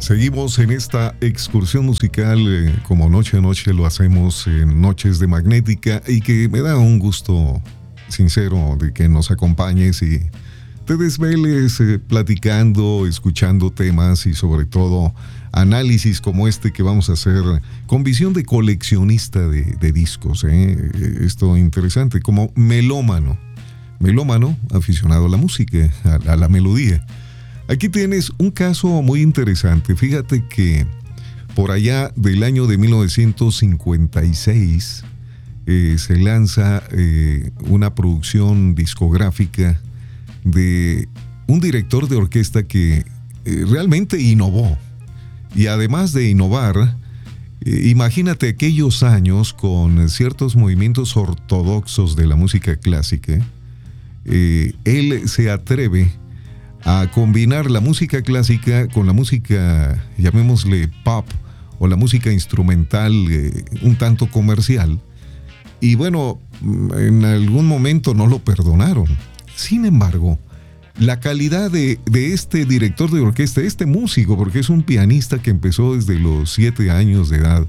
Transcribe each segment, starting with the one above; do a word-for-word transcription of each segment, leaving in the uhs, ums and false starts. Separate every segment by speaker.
Speaker 1: Seguimos en esta excursión musical, eh, como noche a noche lo hacemos en Noches de Magnética, y que me da un gusto sincero de que nos acompañes y te desveles eh, platicando, escuchando temas y sobre todo análisis como este que vamos a hacer con visión de coleccionista de, de discos. ¿eh? Esto interesante, como melómano, melómano aficionado a la música, a, a la melodía. Aquí tienes un caso muy interesante. Fíjate que por allá del año de mil novecientos cincuenta y seis eh, se lanza eh, una producción discográfica de un director de orquesta que eh, realmente innovó. Y además de innovar, eh, imagínate aquellos años con ciertos movimientos ortodoxos de la música clásica. Eh, él se atreve a combinar la música clásica con la música, llamémosle pop, o la música instrumental eh, un tanto comercial. Y bueno, en algún momento no lo perdonaron. Sin embargo, la calidad de, de este director de orquesta, este músico, porque es un pianista que empezó desde los siete años de edad,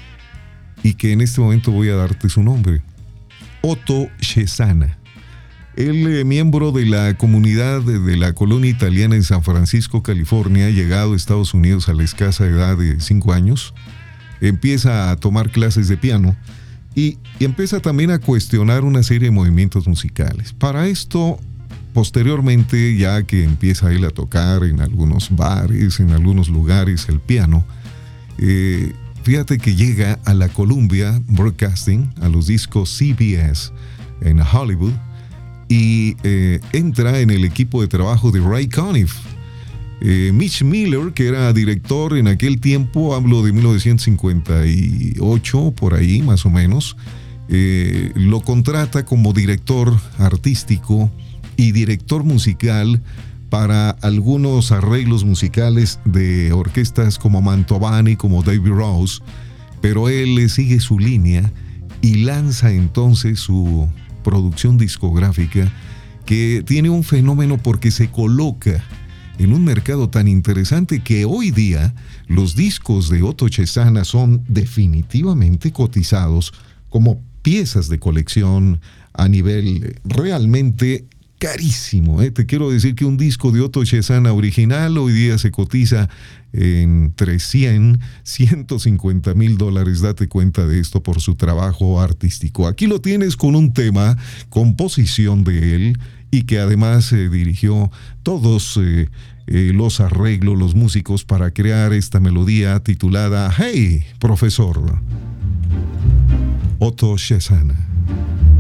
Speaker 1: y que en este momento voy a darte su nombre, Otto Cesana. Él, eh, miembro de la comunidad de, de la colonia italiana en San Francisco, California, llegado a Estados Unidos a la escasa edad de cinco años, empieza a tomar clases de piano y, y empieza también a cuestionar una serie de movimientos musicales. Para esto, posteriormente, ya que empieza él a tocar en algunos bares, en algunos lugares el piano, eh, fíjate que llega a la Columbia Broadcasting, a los discos C B S en Hollywood, y eh, entra en el equipo de trabajo de Ray Conniff. Eh, Mitch Miller, que era director en aquel tiempo, hablo de mil novecientos cincuenta y ocho, por ahí más o menos, eh, lo contrata como director artístico y director musical para algunos arreglos musicales de orquestas como Mantovani, como David Rose, pero él sigue su línea y lanza entonces su producción discográfica, que tiene un fenómeno porque se coloca en un mercado tan interesante que hoy día los discos de Otto Cesana son definitivamente cotizados como piezas de colección a nivel realmente carísimo. ¿eh? Te quiero decir que un disco de Otto Cesana original hoy día se cotiza entre cien, ciento cincuenta mil dólares. Date cuenta de esto por su trabajo artístico. Aquí lo tienes con un tema, composición de él, y que además eh, dirigió todos eh, eh, los arreglos, los músicos para crear esta melodía titulada Hey, Profesor. Otto Cesana.